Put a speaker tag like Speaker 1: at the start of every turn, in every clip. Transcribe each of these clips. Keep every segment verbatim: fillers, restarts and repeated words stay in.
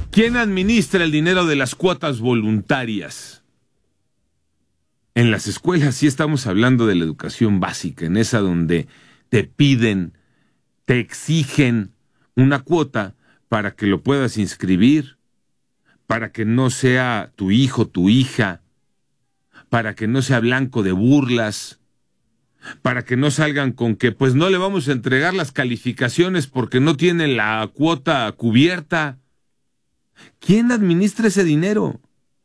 Speaker 1: ¿Quién administra el dinero de las cuotas voluntarias? En las escuelas sí estamos hablando de la educación básica, en esa donde te piden, te exigen una cuota para que lo puedas inscribir, para que no sea tu hijo, tu hija, para que no sea blanco de burlas, para que no salgan con que pues no le vamos a entregar las calificaciones porque no tiene la cuota cubierta. ¿Quién administra ese dinero?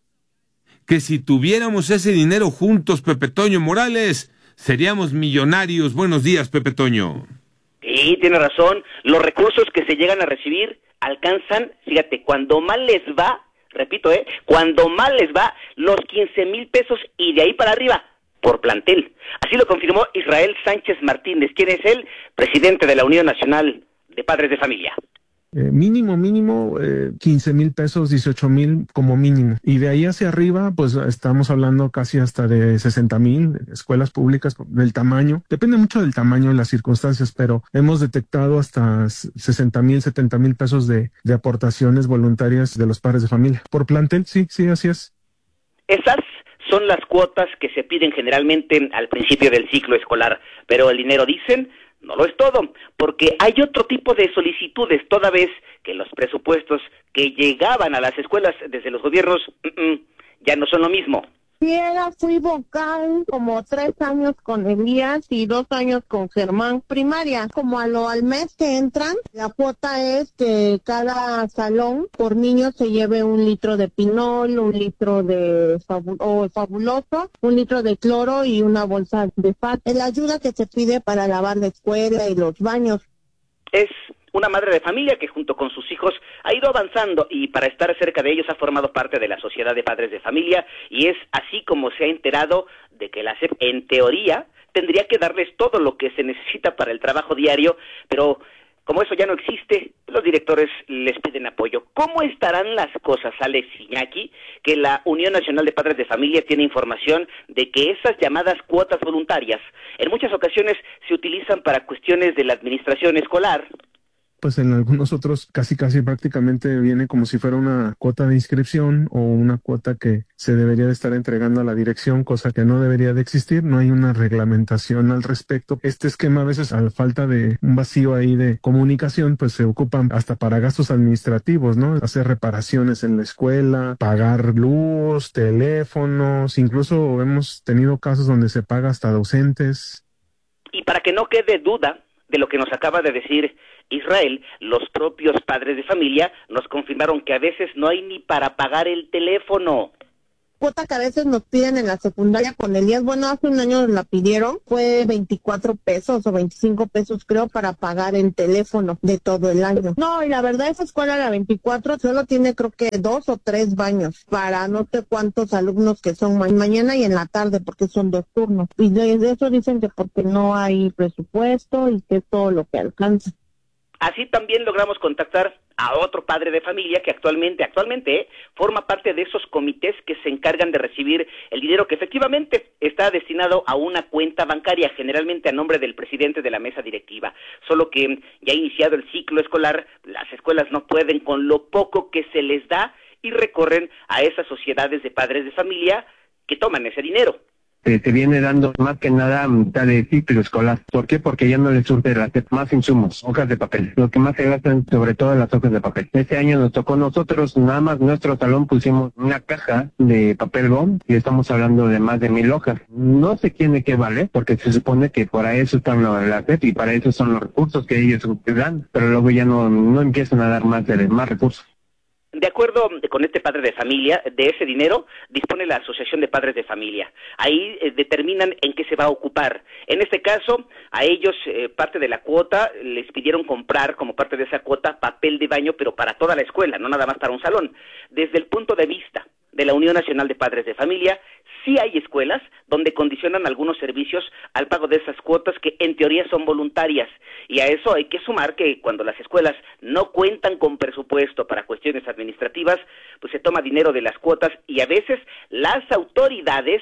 Speaker 1: Que si tuviéramos ese dinero juntos, Pepe Toño Morales, seríamos millonarios. Buenos días, Pepe Toño.
Speaker 2: Sí, tiene razón. Los recursos que se llegan a recibir alcanzan, fíjate, cuando mal les va, repito, eh, cuando mal les va, los quince mil pesos y de ahí para arriba, por plantel. Así lo confirmó Israel Sánchez Martínez, quien es el presidente de la Unión Nacional de Padres de Familia.
Speaker 3: Eh, mínimo, mínimo, eh, quince mil pesos, dieciocho mil como mínimo. Y de ahí hacia arriba, pues estamos hablando casi hasta de sesenta mil escuelas públicas del tamaño. Depende mucho del tamaño y las circunstancias, pero hemos detectado hasta sesenta mil, setenta mil pesos de, de aportaciones voluntarias de los padres de familia. Por plantel, sí, sí, así es.
Speaker 2: Esas son las cuotas que se piden generalmente al principio del ciclo escolar, pero el dinero, dicen, no lo es todo, porque hay otro tipo de solicitudes, toda vez que los presupuestos que llegaban a las escuelas desde los gobiernos mm, mm, ya no son lo mismo.
Speaker 4: Sí, era, fui vocal como tres años con Elías y dos años con Germán primaria. Como a lo al mes que entran, la cuota es que cada salón por niño se lleve un litro de pinol, un litro de fabu o fabuloso, un litro de cloro y una bolsa de F A T. Es la ayuda que se pide para lavar la escuela y los baños.
Speaker 2: Es una madre de familia que junto con sus hijos ha ido avanzando y para estar cerca de ellos ha formado parte de la Sociedad de Padres de Familia, y es así como se ha enterado de que la S E P, en teoría, tendría que darles todo lo que se necesita para el trabajo diario, pero como eso ya no existe, los directores les piden apoyo. ¿Cómo estarán las cosas, Alex Iñaki, que la Unión Nacional de Padres de Familia tiene información de que esas llamadas cuotas voluntarias en muchas ocasiones se utilizan para cuestiones de la administración escolar?
Speaker 3: Pues en algunos otros casi casi prácticamente viene como si fuera una cuota de inscripción o una cuota que se debería de estar entregando a la dirección, cosa que no debería de existir. No hay una reglamentación al respecto. Este esquema, a veces, a falta de un vacío ahí de comunicación, pues se ocupan hasta para gastos administrativos, ¿no? Hacer reparaciones en la escuela, pagar luz, teléfonos, incluso hemos tenido casos donde se paga hasta docentes.
Speaker 2: Y para que no quede duda de lo que nos acaba de decir Israel, los propios padres de familia nos confirmaron que a veces no hay ni para pagar el teléfono.
Speaker 4: Cuota que a veces nos piden en la secundaria con Elías, bueno, hace un año nos la pidieron, fue veinticuatro pesos o veinticinco pesos creo para pagar el teléfono de todo el año. No, y la verdad esa escuela, la veinticuatro, solo tiene creo que dos o tres baños para no sé cuántos alumnos que son ma mañana y en la tarde, porque son dos turnos. Y de, de eso dicen que porque no hay presupuesto y que es todo lo que alcanza.
Speaker 2: Así también logramos contactar a otro padre de familia que actualmente, actualmente eh, forma parte de esos comités que se encargan de recibir el dinero que efectivamente está destinado a una cuenta bancaria, generalmente a nombre del presidente de la mesa directiva. Solo que ya iniciado el ciclo escolar, las escuelas no pueden con lo poco que se les da y recorren a esas sociedades de padres de familia que toman ese dinero.
Speaker 5: Se, se viene dando más que nada a mitad de ciclo escolar. ¿Por qué? Porque ya no le surte la S E P más insumos, hojas de papel. Lo que más se gastan sobre todo las hojas de papel. Este año nos tocó nosotros, nada más nuestro salón pusimos una caja de papel bond y estamos hablando de más de mil hojas. No sé quién de qué vale, porque se supone que para eso están la S E P y para eso son los recursos que ellos dan, pero luego ya no, no empiezan a dar más, de, más recursos.
Speaker 2: De acuerdo con este padre de familia, de ese dinero dispone la Asociación de Padres de Familia. Ahí eh, determinan en qué se va a ocupar. En este caso, a ellos eh, parte de la cuota les pidieron comprar como parte de esa cuota papel de baño, pero para toda la escuela, no nada más para un salón. Desde el punto de vista de la Unión Nacional de Padres de Familia, sí hay escuelas donde condicionan algunos servicios al pago de esas cuotas que en teoría son voluntarias, y a eso hay que sumar que cuando las escuelas no cuentan con presupuesto para cuestiones administrativas, pues se toma dinero de las cuotas y a veces las autoridades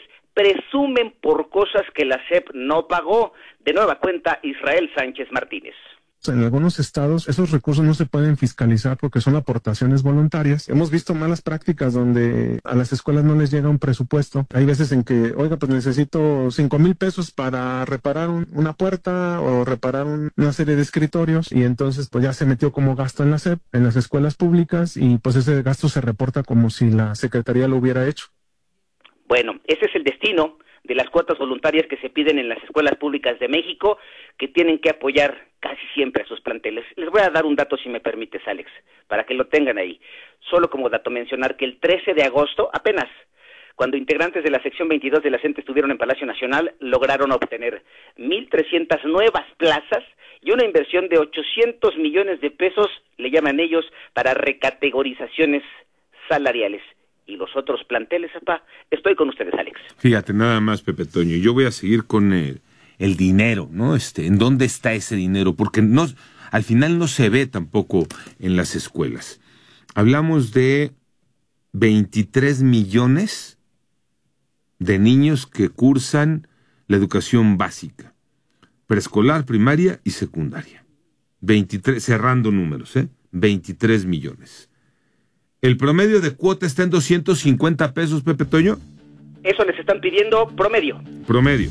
Speaker 2: presumen por cosas que la S E P no pagó. De nueva cuenta, Israel Sánchez Martínez.
Speaker 3: En algunos estados esos recursos no se pueden fiscalizar porque son aportaciones voluntarias. Hemos visto malas prácticas donde a las escuelas no les llega un presupuesto. Hay veces en que, oiga, pues necesito cinco mil pesos para reparar un, una puerta o reparar un, una serie de escritorios, y entonces pues ya se metió como gasto en la S E P, en las escuelas públicas, y pues ese gasto se reporta como si la Secretaría lo hubiera hecho.
Speaker 2: Bueno, ese es el destino de las cuotas voluntarias que se piden en las escuelas públicas de México, que tienen que apoyar casi siempre a sus planteles. Les voy a dar un dato, si me permites, Alex, para que lo tengan ahí. Solo como dato mencionar que el trece de agosto, apenas, cuando integrantes de la sección veintidós de la C E N T E estuvieron en Palacio Nacional, lograron obtener mil trescientas nuevas plazas y una inversión de ochocientos millones de pesos, le llaman ellos, para recategorizaciones salariales. Y los otros planteles, papá, estoy con ustedes, Alex.
Speaker 1: Fíjate, nada más, Pepe Toño, yo voy a seguir con el, el dinero, ¿no? Este, ¿en dónde está ese dinero? Porque no, al final no se ve tampoco en las escuelas. Hablamos de veintitrés millones de niños que cursan la educación básica, preescolar, primaria y secundaria. veintitrés, cerrando números, ¿eh? veintitrés millones. ¿El promedio de cuota está en doscientos cincuenta pesos, Pepe Toño?
Speaker 2: Eso les están pidiendo promedio.
Speaker 1: Promedio.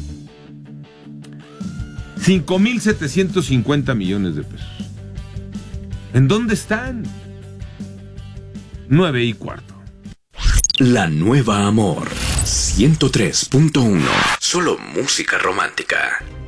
Speaker 1: cinco mil setecientos cincuenta millones de pesos. ¿En dónde están? Nueve y cuarto.
Speaker 6: La Nueva Amor ciento tres punto uno. Solo música romántica.